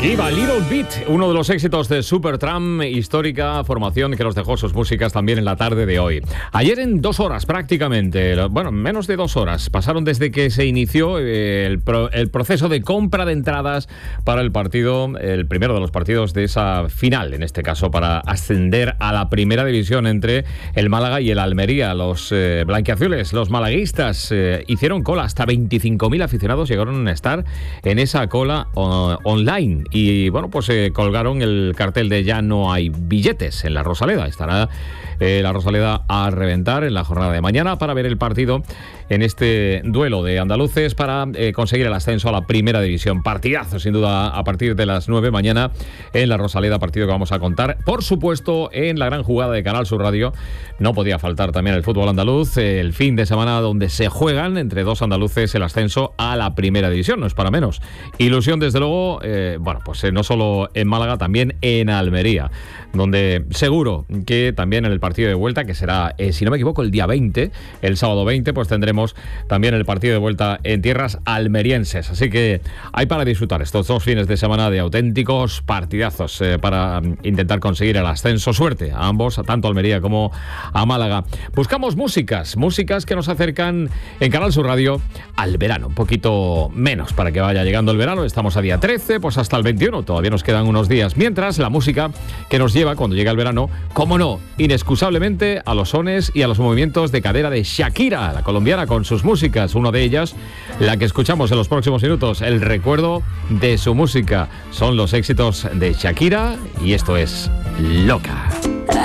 Viva Little Bit, uno de los éxitos de Supertramp, histórica formación que nos dejó sus músicas también en la tarde de hoy. Ayer en 2 horas prácticamente, bueno, menos de 2 horas, pasaron desde que se inició el proceso de compra de entradas para el partido, el primero de los partidos de esa final, en este caso para ascender a la primera división entre el Málaga y el Almería. Los blanquiazules, los malaguistas, hicieron cola, hasta 25.000 aficionados llegaron a estar en esa cola online. Y bueno, pues colgaron el cartel de ya no hay billetes en la Rosaleda. Estará la Rosaleda a reventar en la jornada de mañana para ver el partido en este duelo de andaluces para conseguir el ascenso a la primera división. Partidazo, sin duda, a partir de las 9 mañana en la Rosaleda, partido que vamos a contar, por supuesto, en la gran jugada de Canal Sur Radio. No podía faltar también el fútbol andaluz, el fin de semana donde se juegan entre 2 andaluces el ascenso a la primera división, no es para menos. Ilusión, desde luego, bueno, pues no solo en Málaga, también en Almería, donde seguro que también en el partido de vuelta, que será, si no me equivoco, el día 20, el sábado 20, pues tendremos también el partido de vuelta en tierras almerienses. Así que hay para disfrutar estos 2 fines de semana de auténticos partidazos para intentar conseguir el ascenso. Suerte a ambos, a tanto Almería como a Málaga. Buscamos músicas que nos acercan en Canal Sur Radio al verano, un poquito menos para que vaya llegando el verano. Estamos a día 13, pues hasta el 21, todavía nos quedan unos días. Mientras, la música que nos lleva cuando llega el verano, cómo no, inexcusablemente a los sones y a los movimientos de cadera de Shakira, la colombiana, con sus músicas. Una de ellas, la que escuchamos en los próximos minutos, el recuerdo de su música. Son los éxitos de Shakira y esto es Loca.